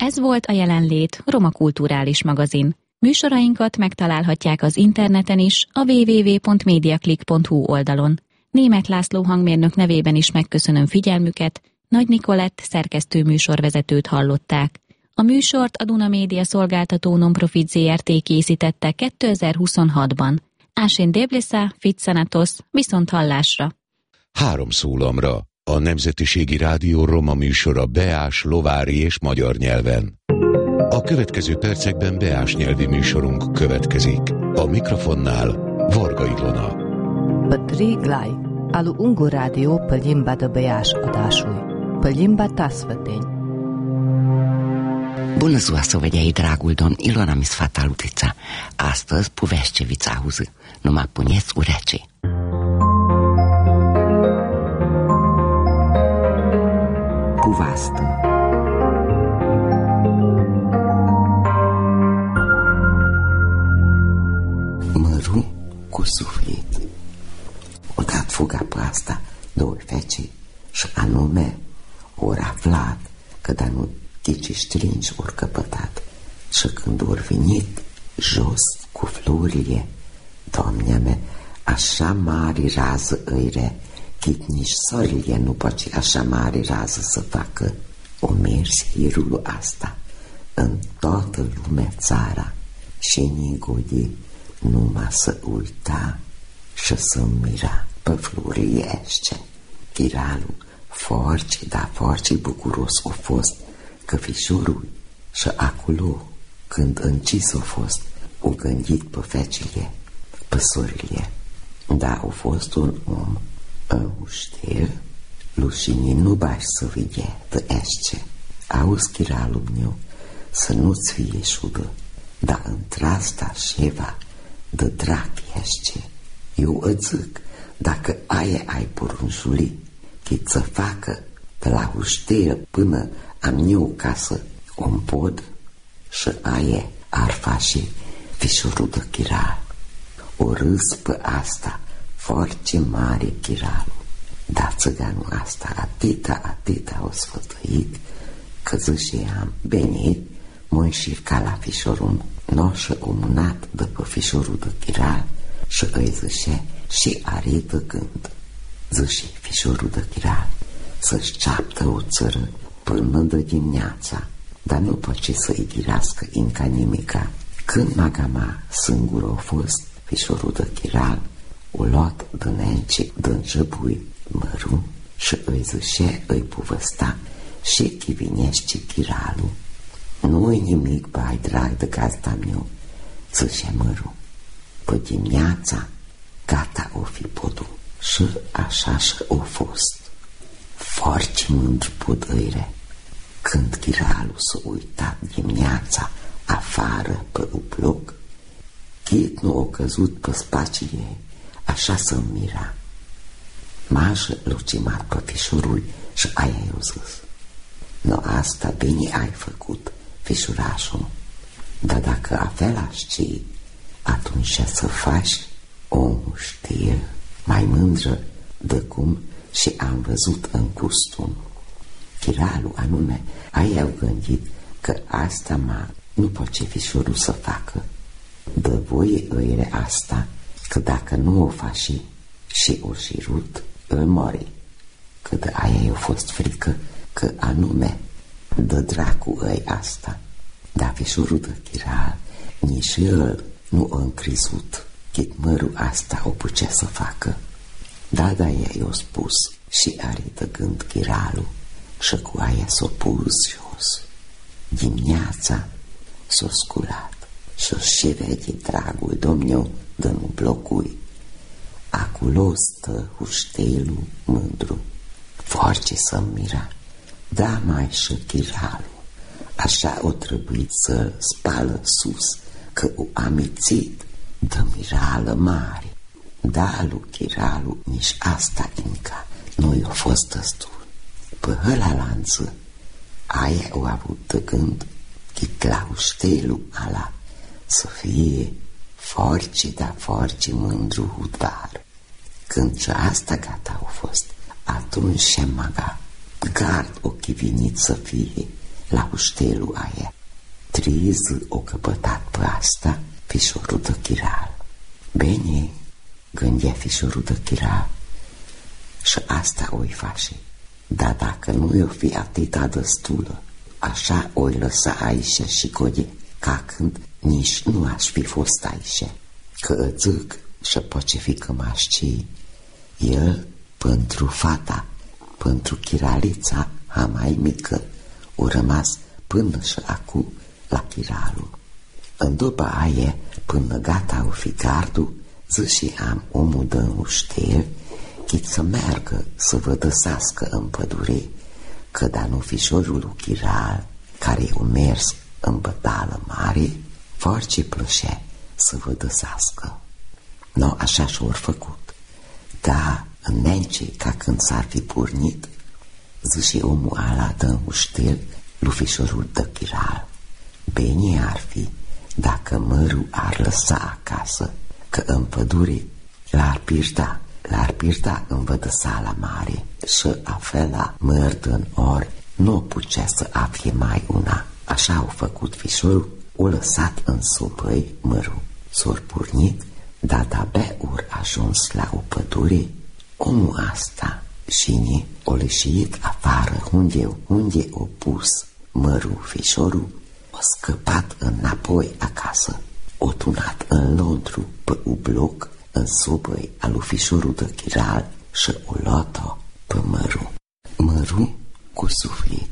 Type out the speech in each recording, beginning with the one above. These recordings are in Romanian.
Ez volt a Jelenlét Roma Kulturális Magazin. Műsorainkat megtalálhatják az interneten is, a www.mediaclick.hu oldalon. Németh László hangmérnök nevében is megköszönöm figyelmüket, Nagy Nikolett szerkesztő műsorvezetőt hallották. A műsort a Duna Média szolgáltató non-profit Zrt. Készítette 2026-ban. Ásén Déblesza, Fitszanatos, viszont hallásra. 3 szólamra. A Nemzetiségi Rádió roma műsora beás, lovári és magyar nyelven. A következő percekben beás nyelvi műsorunk következik. A mikrofonnál Varga Ilona. Pătri Glai, alu Ungur Rádió pe limba de beás adásúj, pe limba tasvăteni. Bună ziua, săvădiai, dragul domn Ilona Misfata Lutița. Astăzi Puveșcevița auză, numai puneți urecei. Cuvastă. Măru cu suflet. O dat fuga pe asta 2 fecii și anume ori aflat că dar nu tici stringi ori căpătat și când ori venit jos cu florile, Doamne me, așa mari rază îire, chit nici sorile nu poate așa mare rază să facă. O mergi hirul asta în toată lumea țara și nigodi numai să uita și să mira pe florile esce. Chiralul forci, da forci bucuros o fost că fișorul și acolo când încis o fost o gândit pe fecile, pe sorile. Da, a fost un om înștel, lușinii nu bași să vede de esce. Auzi, chiralul meu, să nu-ți fie șudă, dar într-asta șeva de drac esce. Eu îți zic, dacă aia ai porunjuli, chit să facă de la uștel până am eu casă un pod și aia ar face fișorul de chiral. O râs pe asta foarte mare chiralul. Dar țăganul asta atâta o sfătuit că ziceam, bine, mă înșirca la fișorul noșă omunat după fișorul de chiral și îi zice și are de gând. Zice fișorul de chiral să-și ceaptă o țără până de dimineața, dar nu poate să-i ghirească încă nimica. Când magama singură a fost, fișorul de chiral o luat din jăbui Măru și îi zice, îi povăsta și chivinește chiralul. Nu-i nimic, bai drag de gazda meu, zice Măru. Pe dimineața gata o fi podul și așa și-o fost. Foarte mândru pod îire. Când chiralul s-a uitat dimineața afară pe un bloc, chit nu a căzut pe spațiile ei, așa să mira. Mașă lucimat pe fișorul și aia i-a zis, no, asta bine ai făcut, fișurașul, dar dacă avea știi, atunci să faci omul știe mai mândră de cum și am văzut în costum. Chiralul anume aia au gândit că asta nu poate fișorul să facă. De voie îire asta, că dacă nu o faci și o șirut, îl mori. Că de aia i-a fost frică că anume de dracu îi asta. Dar fișorul de chiral nici el nu a încrizut chit mărul asta o putea să facă. Da, ea i-a spus și are de gând chiralul și cu aia s-a pus jos. Dimineața s-a sculat și vede dragul domnul de nu blocui. Acolo stă uștelul mândru, foarte să mira. Da, mai și chiralul, așa o trebuit să spală sus, că o amițit de mirală mare. Da, lui chiralul nici asta încă nu i-a fost destul. Pe ăla lanță, aia o avut de gând chit la uștelul ala să fie foarte mândru hudvar. Când și asta gata a fost, atunci și maga gard o chivinit să fie la uștelul aia. 3 zi o căpătat pe asta fișorul de chiral. Bine, gândea fișorul de chiral, și asta o-i face. Dar dacă nu i-o fi atâta destulă, așa o-i lăsa aici și Goge, ca când nici nu aș fi fost aici. Că îți zic și poate fi că m-aș ci, el, pentru fata, pentru chiralița a mai mică, o rămas până și acu la chiralul. În după aia, până gata o fi gardul, zice am omul de uștel, chit să meargă să vă dăsească în pădure, că da nu fișorul lui Chiral, care o mers în bătală mare, foarte plăcea să vă dăsească. No, așa și-or făcut. Da, înainte ca când s-ar fi pornit, zice omul ala de uștel lui fișorul de Chiral, bine ar fi dacă mărul ar lăsa acasă, că în pădure l-ar pierda în vădăsala mare și afela măr din ori nu putea să afle mai una. Așa au făcut fișorul, o lăsat în supăi mărul. S-or pornit, dar de-abia ori ajuns la o pădure, omul asta și o leșit afară unde o pus mărul fișorul, o scăpat înapoi acasă, o tunat în Londru pe un bloc în supăi al lui fișorul de Chiral și o luat-o pe mărul. Mărul cu suflet.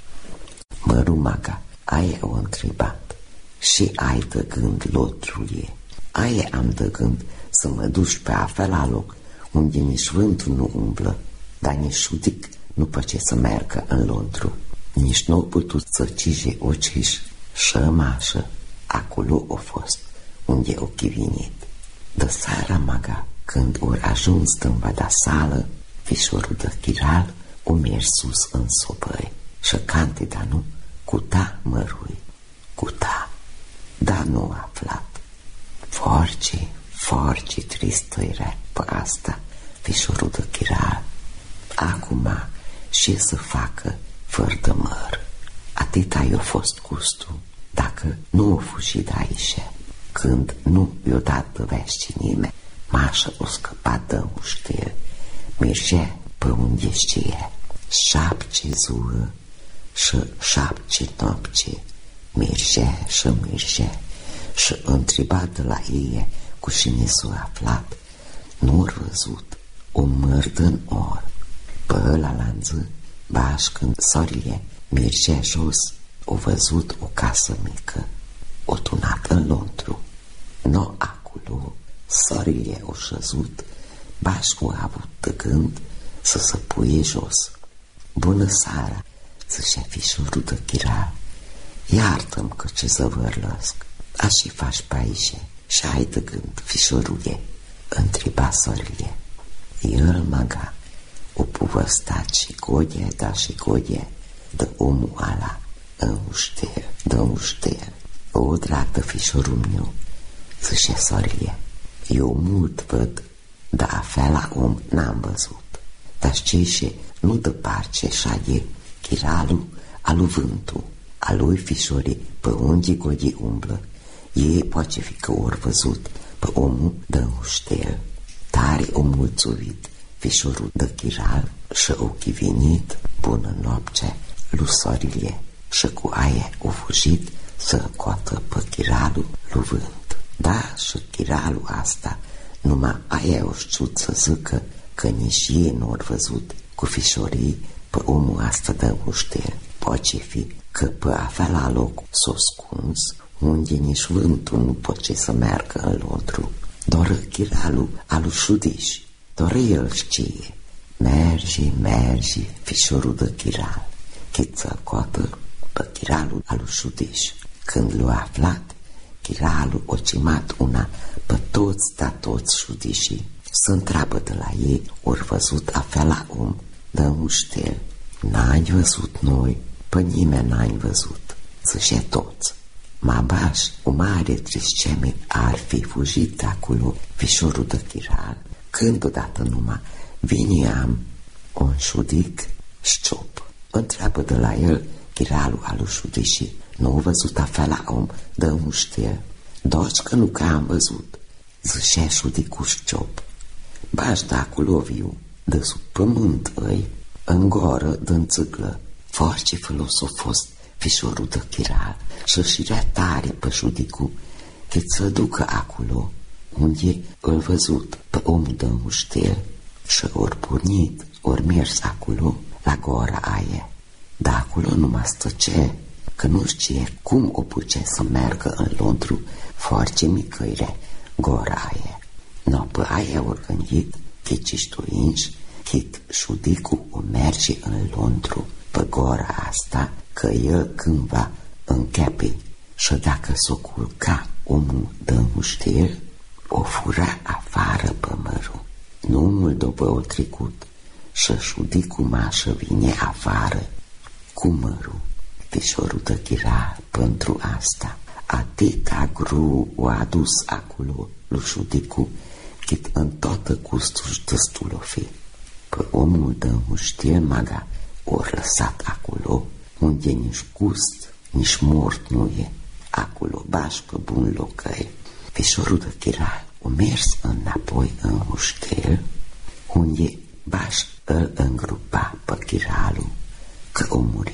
Mărul maga, aia o întrebat, și ai de gând lotrulie? Aia am de gând să mă duci pe afela loc unde nici vântul nu umblă, dar nici șudic nu poate să meargă în Londru. Nici nu au putut să cije ociși și mașă. Acolo o fost, unde o chivinit. De seara maga, când ori ajuns în vada sală, fișorul de Chiral o mers sus în supăi și cantida nu cuta mărui. Cuta, dar nu a aflat. Foarte tristă era pe asta fișorul de Chiral. Acum ce să facă fără de măr? Atâta i-a fost gustul, dacă nu o fugi de aici. Când nu i-o dat de vești nimeni, mașa o scăpat de uștel, mergea pe unde știe, 7 zile și 7 nopți, mergea și întreba de la ei cu cine s-a aflat, nu-or văzut o măr din or. Pe ăla lanță, baș când sorile mergea jos, o văzut o casă mică, o tunat în Londru. No, acolo, sorile o șăzut, baș o avut de gând să se puie jos. Bună seara, zicea fișorul de Chiral, iartă-mi că ce să vărlăsc. Așa faci pe aici și ai de gând, fișorule, întreba sorile. El maga o povăstat și Goge de omul ala în uștel. O, dragă fișorul meu, zicea sorile, eu mult văd, dar afela om n-am văzut. Dar știi, nu departe și-a Chiralul alu vântul, a lui fișorii pe unde Goge umblă, ei poate fi că ori văzut pe omul de uștel. Tare o mulțumit fișorul de Chiral și o chivinit bună noapte lui sorile și cu aia o fugit să coată pe Chiralul lui vânt. Da, și Chiralul asta numai aia o știut să zică că nici ei nu ori văzut cu fișorii pe omul asta de uștel. Poate fi că pe afela loc s-o scuns unde nici vântul nu poate să meargă în Londru. Doar Chiralul alu șudiș, doar el știe. Merge, fișorul de Chiral, chit să coată pe Chiralul alu șudiș. Când l-a aflat, Chiralul o cimat una pe toți șudișii. Să întreabă de la ei, ori văzut afela om de uștel. N-ai văzut noi, pe nimeni n-ai văzut, zicea toți. Mabaș, o mare tristețe ar fi fugit de acolo fișorul de Chiral, când odată numai vine am un șudic șciop. Întreabă de la el chiralul alușului și nu a văzut afela om, dă un ștel. Doci că nu că am văzut, zicea șudicu șciop. Bași da acolo viu, de sub pământ îi, în goră, dă-n țâglă. Foarte folos a fost fișorul de chiral și rea tare pe șudicu, că să ducă acolo, unde îl văzut pe omul de muștel și ori pornit, ori mers acolo, la gora aia. Dar acolo nu mă stăce, că nu știe cum o puce să meargă în Londru foarte micăire gora aia. No, pe aia ori gândit, chiciștu inși, chit șudicu o merge în Londru pe gora asta, că el cândva închepe și dacă s-o culca omul de muștel, o fura afară pe mărul. Nu mult după o trecut și șudicu mașă vine afară cu mărul. Fișorul de chiral pentru asta atâta gru o adus acolo lui șudicu, chit în toată gustul destul o fi. Pe omul de muștel maga ori lăsat acolo, unde nici gust, nici mort nu e. Acolo bași pe bun locăi. Fișorul de chiral o mers înapoi în muștel, unde bași îl îngrupa pe chiralul, că o murit.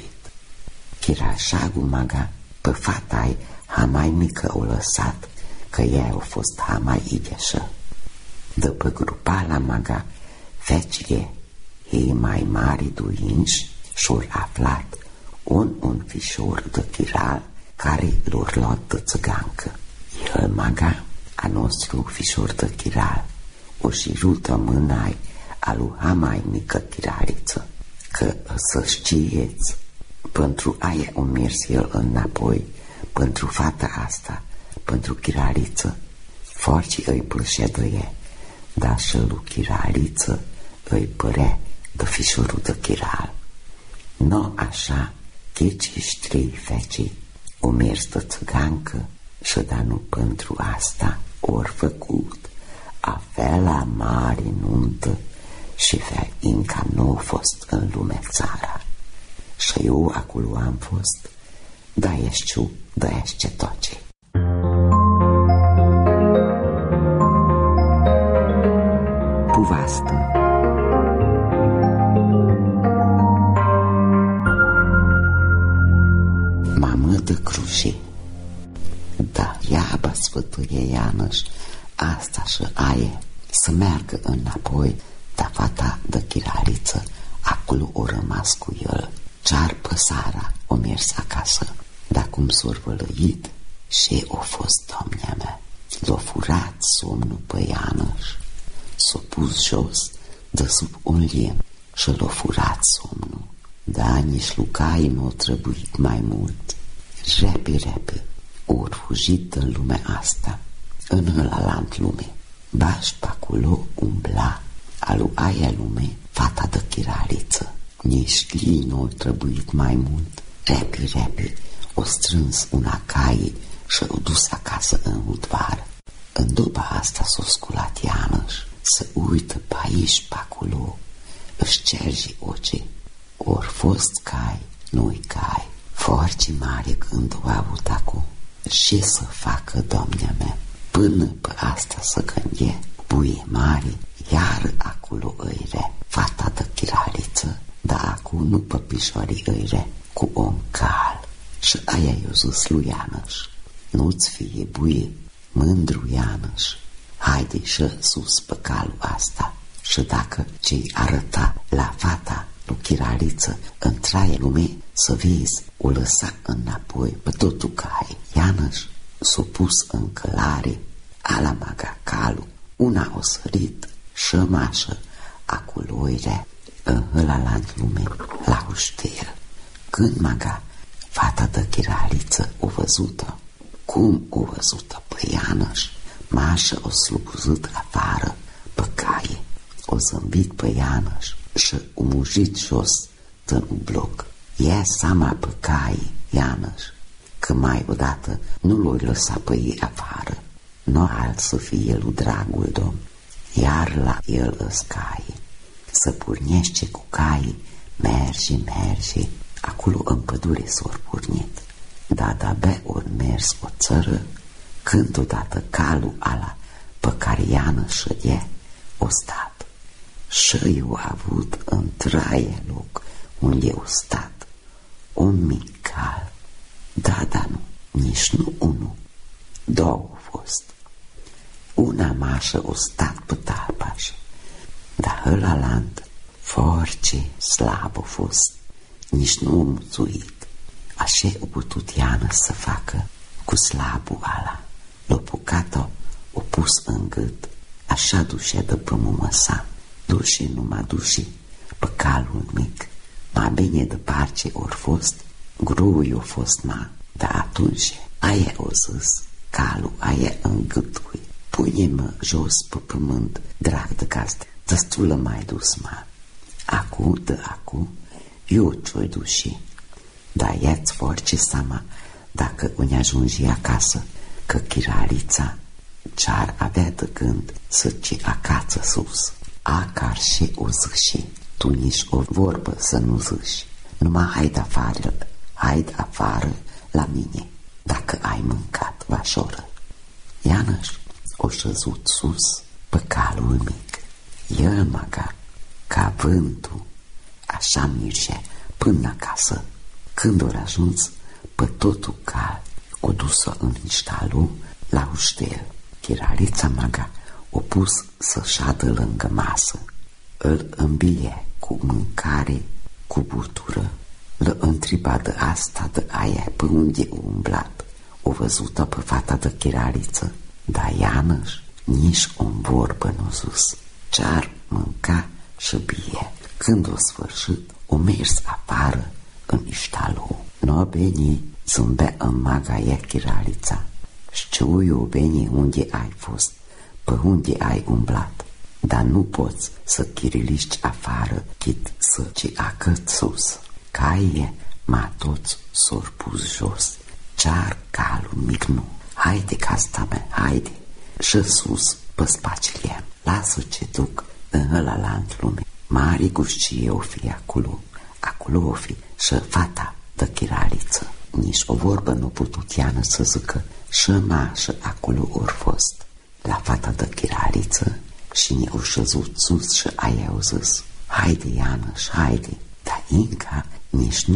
Chirașagul maga pe fata-i hamai mică o lăsat, că ea a fost hamai ideșă. După grupa la maga, fecile ei mai mari duinși și-or aflat un fișor de chiral care l-or luat de țăgancă. El maga a nostru fișor de chiral o și rută mânai a lui hamai mică chiraliță, că să știeți, pentru aia o mers el înapoi, pentru fata asta, pentru chiraliță. Foarte îi plășea de ea, dar și lui chiraliță îi părea de fișorul de chiral. Nu așa, chiciși trei fecii o mers de țăgancă și da nu pentru asta ori făcut afela mare nuntă și fea încă nu a fost în lume țara. Și eu acolo am fost, da ești da ești toce. Povastă. Mamă de cruce. Da, iaba sfătuie Ianăș asta și aie să meargă înapoi, dar fata de chiraliță acolo o rămas cu el. Cear pe Sara o mers acasă, dar cum s-o vălăit și o fost domnea mea. L-a furat somnul pe Ianăș, s-a pus jos de sub un lemn și l-a furat somnul. Da, nici lucai n-o trebuit mai mult. Repi, ori fugit în lumea asta, în ălalant lume. Bași pe acolo umbla, alu aia lume, fata de chiraliță. Nici lii n-o trebuit mai mult. Repi, o strâns una caie și o dus acasă în udvară. În după asta s-o sculat Ianăș, să uită pe aici, pe acolo, își cergi oce. Ori fost cai, nu-i cai. Foarte mare gând o avut acum. Ce să facă, doamnea mea? Până pe asta să gândie, buie mare, iar acolo îire, fata de chiraliță, dar acum nu pe pișorii îire, cu om cal. Și aia i-o zis lui Ianăș, nu-ți fie buie, mândru Ianăș, haide și sus pe calul asta. Și dacă ce-i arăta la fata lui chiraliță în traie lume, să vezi, o lăsa înapoi pe totul cai. Ianăș s-o pus în călare, ala maga calul, una o sărit și mașă, acolo ire, în ălalant lume, la uștel. Când maga, fata de chiraliță o văzută, cum o văzută pe Ianăș, mașă o slupuzit afară pe caie, o zâmbit pe Ianăș și o mujit jos în un bloc. Ia seama pe caie, Ianăș, că mai odată nu l-o lăsa pe ei afară. Nu alt să fie lui dragul domn, iar la el îs caie. Să pornește cu caie, merge, Acolo în pădure s-or pornit, dar de-abia ori mers o țără, când odată calul ala pe care Iană șădea o stat. Și eu a avut în traie loc unde o stat un mic cal. Da, nu, nici nu unul, două au fost. Una mașă o stat pe talpașă, dar ălalant foarte slab a fost, nici nu a mulțuit. Așa a putut Iană să facă cu slabul ala. L-a pucat-o, o pus în gât, așa dușea de pe mumăsa, dușe numai dușe pe calul mic. Mai bine de parce ori fost, grui o fost ma, dar atunci aia o zis, calul aia în gâtui. Pune-mă jos pe pământ, drag de castă, destulă mai dus ma. Acu, eu ce-o duși, dar ia-ți foarte seama dacă o ne-ajungi acasă, că chiralița ce-ar avea de gând să ce acață sus. Acar și o ziși, tu nici o vorbă să nu ziși, numai haide afară la mine, dacă ai mâncat vașoră. Ianăș o șezut sus pe calul mic, el măca ca vântul, așa mirge până acasă. Când o ajuns pe totul cal, o dus-o în ștalul la uștel. Chiralița maga o pus să șadă lângă masă. Îl îmbie cu mâncare, cu butură. L-a întrebat de asta, de aia, pe unde o umblat. O văzută pe fata de chiraliță, dar Ianăș nici o vorbă nu zus. Ce-ar mânca și bie. Când o sfârșit, o mers afară în ștalul. No, bine, zâmbea în maga ea chiralița. Știu eu bine unde ai fost, pe unde ai umblat, dar nu poți să chiriliști afară, chit să ce acăt sus. Caie ma toți s-or pus jos, ce-ar calul mic nu. Haide, casta mea, haide, și sus pe spacile. Lasă ce duc în ălalant lume. Mari gușcie o fi acolo o fi și fata de chiraliță. Nici o vorbă nu putut Iană să zică și ma și acolo ori fost. La fata de chiraliță și ne-au șezut sus și aia au zis, haide Iană și haide, dar Inca nici nu